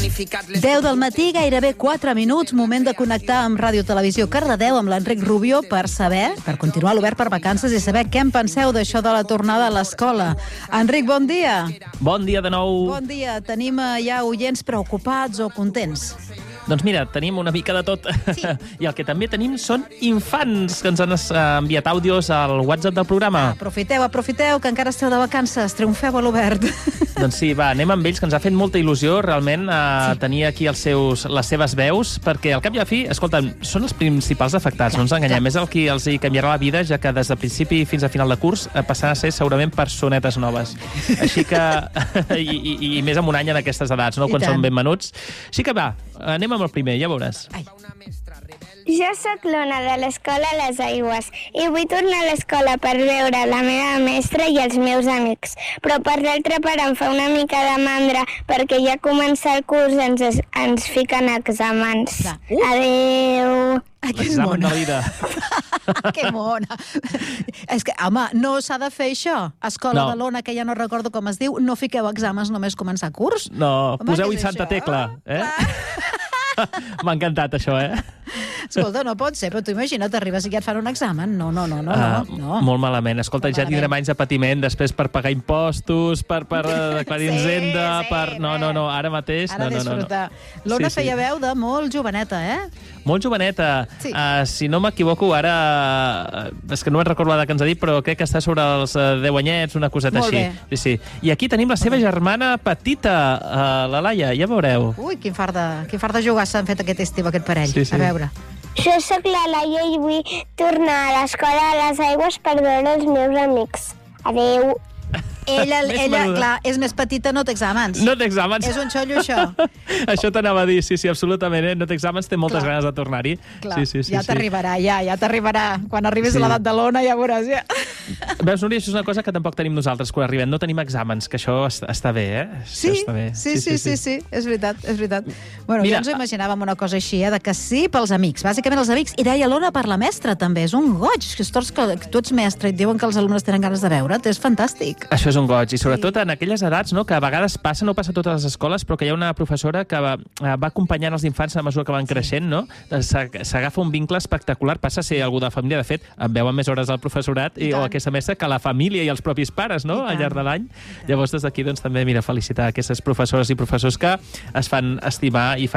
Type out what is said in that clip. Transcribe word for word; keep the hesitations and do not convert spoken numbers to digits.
deu del matí, gairebé quatre minuts, moment de connectar amb Ràdio Televisió Cardedeu, amb l'Enric Rubio, per saber, per continuar l'Obert per Vacances i saber què en penseu d'això de la tornada a l'escola. Enric, bon dia. Bon dia de nou. Bon dia. Tenim eh, ja oients preocupats o contents? Doncs mira, tenim una mica de tot. Sí. I el que també tenim són infants que ens han enviat àudios al WhatsApp del programa. Ah, aprofiteu, aprofiteu, que encara esteu de vacances. Triomfeu a l'Obert. Doncs sí, va, anem amb ells, que ens ha fet molta il·lusió realment a sí. tenir aquí els seus, les seves veus, perquè al cap i a fi, escolta, són els principals afectats, clar, no ens enganyem, és el qui els hi canviarà la vida, ja que des de principi fins a final de curs passaran a ser segurament personetes noves. Així que, i, i, i més amb un any en aquestes edats, no? Quan són ben menuts. Així que va, anem amb el primer, ja veuràs. Ai. Jo sóc l'Ona de l'Escola Les Aigües i vull tornar a l'escola per veure la meva mestra i els meus amics. Però per l'altra part em fa una mica de mandra perquè ja comença el curs i ens, ens fiquen exàmens. Uh. Adéu. Ah, que l'examen mona. de la vida. Que mona. És que, home, no s'ha de fer això. Escola No. de l'Ona, que ja no recordo com es diu, no fiqueu exàmens només començar curs. No, Home, poseu-hi què és Santa això? Tecla, eh? Clar. M'ha encantat això, eh? Escolta, no pot ser, però tu imagina't, arribes i ja et fan un examen. No, no, no, no, Ah, no. no. Molt malament. Escolta, Molt ja malament. tindrem anys de patiment després per pagar impostos, per, per uh, declarar Sí, hisenda, sí, per... No, no, no, ara mateix... Ara no, no, no, disfrutar. no. L'Ona Sí, sí. feia veu de molt joveneta, eh? Molt joveneta. Sí. Uh, si no m'equivoco, ara... Uh, és que no me'n recordo l'edat que ens ha dit, però crec que està sobre els uh, deu anyets, una coseta Molt així. bé. Sí, sí. I aquí tenim la seva germana petita, uh, la Laia, ja veureu. Ui, quin fart de, quin fart de jugar s'han fet aquest estiu, aquest parell. Sí, sí. A veure. Jo sóc la Laia i vull tornar a l'Escola de Les Aigües per veure els meus amics. Adéu. Ella, Més ella menuda. clar, és més petita, no té exàmens. No té exàmens. És un xollo, això. Això t'anava a dir, sí, sí, absolutament. Eh? No té exàmens, té moltes Clar. ganes de tornar-hi. Clar, Sí, sí, sí, ja sí. t'arribarà, ja, ja t'arribarà. Quan arribis Sí. a l'edat de l'Ona ja veuràs, ja. Veus, Núria, això és una cosa que tampoc tenim nosaltres quan arribem. No tenim exàmens, que això està, està bé, eh? Sí, Això està bé. sí, sí, sí, sí, és veritat, és veritat. Bueno, Mira, ja ens ho imaginàvem una cosa així, eh, de que sí pels amics, bàsicament els amics, i deia l'Ona per la mestra, també, és un goig, que, que, que tu ets mestre i et diuen que els alumnes tenen ganes de veure't, és fantàstic. Això és un goig, i sobretot en aquelles edats, no?, que a vegades passa, no passa a totes les escoles, però que hi ha una professora que va, va acompanyant els infants a mesura que van creixent, no? S'agafa un vincle espectacular, passa a ser algú de la família, de fet, en veuen més hores al professorat i, I o tant. aquesta mestra que la família i els propis pares, no?, I al llarg tant. de l'any. Llavors, des d'aquí, doncs, també, mira, felicitar aquestes professores i professors que es fan estimar i fan